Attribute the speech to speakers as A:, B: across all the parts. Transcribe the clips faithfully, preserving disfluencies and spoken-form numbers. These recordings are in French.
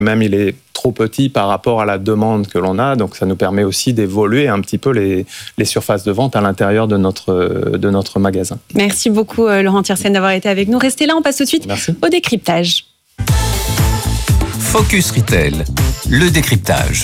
A: Même il est trop petit par rapport à la demande que l'on a, donc ça nous permet aussi d'évoluer un petit peu les, les surfaces de vente à l'intérieur de notre, de notre magasin.
B: Merci beaucoup Laurent Thiersen d'avoir été avec nous. Restez là, on passe tout de suite Merci. Au décryptage.
C: Focus Retail, le décryptage.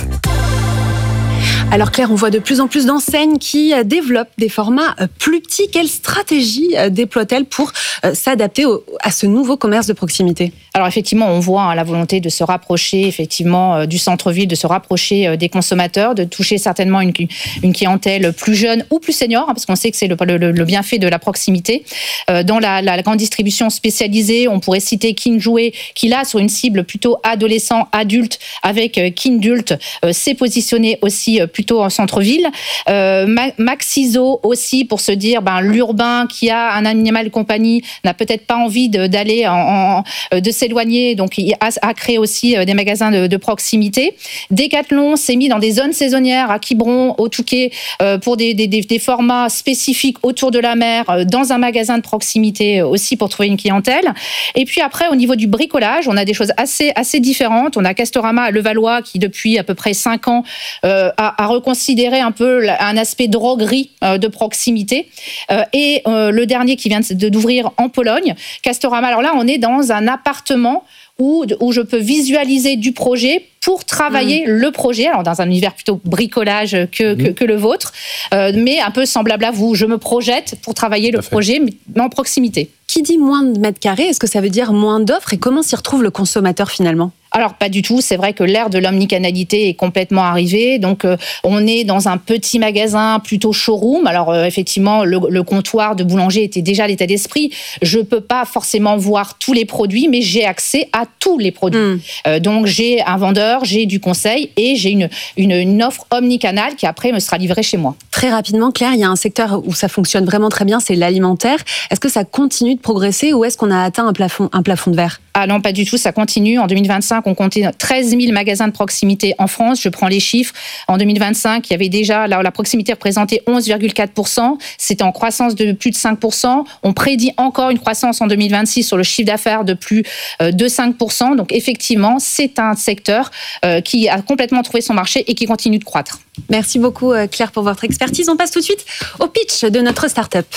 B: Alors Claire, on voit de plus en plus d'enseignes qui développent des formats plus petits. Quelle stratégie déploie-t-elle pour s'adapter à ce nouveau commerce de proximité ?
D: Alors effectivement, on voit hein, la volonté de se rapprocher effectivement du centre-ville, de se rapprocher des consommateurs, de toucher certainement une, une clientèle plus jeune ou plus senior, hein, parce qu'on sait que c'est le, le, le bienfait de la proximité. Euh, dans la, la, la grande distribution spécialisée, on pourrait citer Kinjoué, qui là, sur une cible plutôt adolescent, adulte, avec euh, Kindult, euh, s'est positionné aussi euh, plutôt en centre-ville. Euh, Maxiso aussi, pour se dire, ben, l'urbain qui a un animal de compagnie n'a peut-être pas envie de, d'aller en, en, de s'éloigner, donc il a, a créé aussi des magasins de, de proximité. Decathlon s'est mis dans des zones saisonnières à Quiberon, au Touquet, euh, pour des, des, des formats spécifiques autour de la mer, euh, dans un magasin de proximité aussi pour trouver une clientèle. Et puis après, au niveau du bricolage, on a des choses assez, assez différentes. On a Castorama à Levallois qui, depuis à peu près cinq ans, euh, a, a reconsidéré un peu un aspect droguerie euh, de proximité. Euh, et euh, le dernier qui vient de, d'ouvrir en Pologne, Castorama. Alors là, on est dans un appartement où, où je peux visualiser du projet pour travailler mmh. le projet, alors dans un univers plutôt bricolage que, mmh. que, que le vôtre, euh, mais un peu semblable à vous. Je me projette pour travailler le projet, mais en proximité.
B: Qui dit moins de mètres carrés, est-ce que ça veut dire moins d'offres et comment s'y retrouve le consommateur finalement ?
D: Alors, pas du tout. C'est vrai que l'ère de l'omnicanalité est complètement arrivée. Donc, euh, on est dans un petit magasin plutôt showroom. Alors, euh, effectivement, le, le comptoir de boulanger était déjà à l'état d'esprit. Je peux pas forcément voir tous les produits, mais j'ai accès à tous les produits. Mmh. Euh, donc, j'ai un vendeur, j'ai du conseil et j'ai une, une, une offre omnicanale qui, après, me sera livrée chez moi.
B: Très rapidement, Claire, il y a un secteur où ça fonctionne vraiment très bien, c'est l'alimentaire. Est-ce que ça continue de progresser ou est-ce qu'on a atteint un plafond, un plafond de verre ?
D: Ah non, pas du tout, ça continue. En deux mille vingt-cinq, on comptait treize mille magasins de proximité en France. Je prends les chiffres. En deux mille vingt-cinq, il y avait déjà, la, la proximité représentait onze virgule quatre pour cent. C'était en croissance de plus de cinq pour cent. On prédit encore une croissance en deux mille vingt-six sur le chiffre d'affaires de plus de cinq pour cent. Donc effectivement, c'est un secteur euh, qui a complètement trouvé son marché et qui continue de croître.
B: Merci beaucoup Claire pour votre expertise. On passe tout de suite au pitch de notre start-up.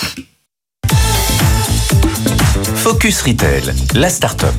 C: Focus Retail, la start-up.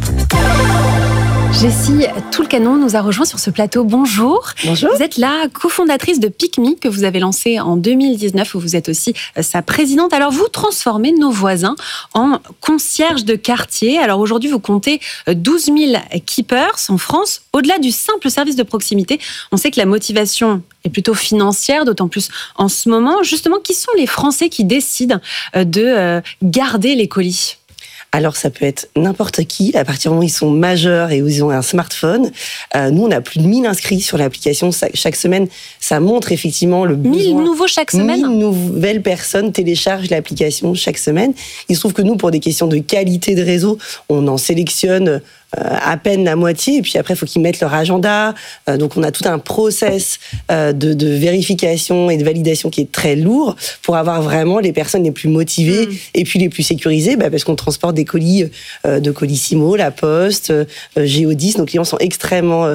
B: Jessie Toulcanon nous a rejoint sur ce plateau. Bonjour.
E: Bonjour.
B: Vous êtes la cofondatrice de PickMe que vous avez lancé en deux mille dix-neuf où vous êtes aussi sa présidente. Alors vous transformez nos voisins en concierges de quartier. Alors aujourd'hui vous comptez douze mille keepers en France. Au-delà du simple service de proximité, on sait que la motivation est plutôt financière, d'autant plus en ce moment. Justement, qui sont les Français qui décident de garder les colis ?
E: Alors, ça peut être n'importe qui, à partir du moment où ils sont majeurs et où ils ont un smartphone. Euh, nous, on a plus de mille inscrits sur l'application chaque semaine. Ça montre effectivement le besoin.
B: mille nouveaux chaque semaine ?
E: mille nouvelles personnes téléchargent l'application chaque semaine. Il se trouve que nous, pour des questions de qualité de réseau, on en sélectionne Euh, à peine la moitié, et puis après, il faut qu'ils mettent leur agenda. Euh, donc, on a tout un process euh, de, de vérification et de validation qui est très lourd pour avoir vraiment les personnes les plus motivées mmh. et puis les plus sécurisées, bah, parce qu'on transporte des colis euh, de Colissimo, La Poste, euh, Géodis. Nos clients sont extrêmement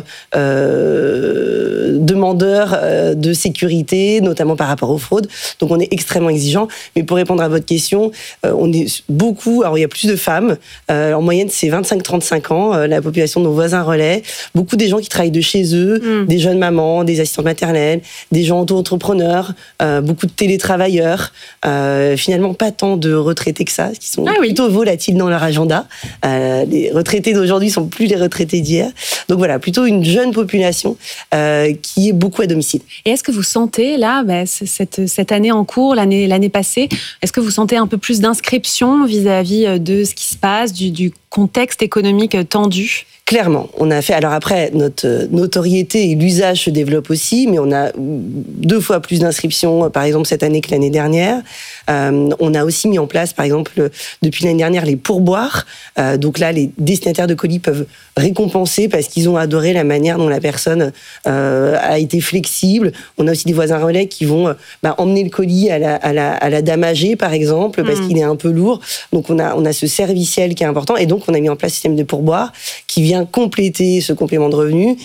E: euh, demandeurs euh, de sécurité, notamment par rapport aux fraudes. Donc, on est extrêmement exigeant. Mais pour répondre à votre question, euh, on est beaucoup... Alors, il y a plus de femmes. Euh, en moyenne, c'est vingt-cinq à trente-cinq ans. La population de nos voisins relais, beaucoup des gens qui travaillent de chez eux, mmh. des jeunes mamans, des assistantes maternelles, des gens auto-entrepreneurs, euh, beaucoup de télétravailleurs, euh, finalement pas tant de retraités que ça, qui sont ah oui. plutôt volatiles dans leur agenda. Euh, les retraités d'aujourd'hui sont plus les retraités d'hier. Donc voilà, plutôt une jeune population euh, qui est beaucoup à domicile.
B: Et est-ce que vous sentez, là, bah, cette, cette année en cours, l'année, l'année passée, est-ce que vous sentez un peu plus d'inscription vis-à-vis de ce qui se passe, du, du contexte économique tendu ?
E: Clairement, on a fait. Alors après, notre notoriété et l'usage se développent aussi, mais on a deux fois plus d'inscriptions, par exemple cette année que l'année dernière. Euh, on a aussi mis en place, par exemple, depuis l'année dernière, les pourboires. Euh, donc là, les destinataires de colis peuvent récompenser parce qu'ils ont adoré la manière dont la personne euh, a été flexible. On a aussi des voisins relais qui vont bah, emmener le colis à la, à la, à la dame âgée, par exemple, parce mmh. qu'il est un peu lourd. Donc on a, on a ce serviciel qui est important, et donc on a mis en place un système de pourboires qui vient compléter ce complément de revenu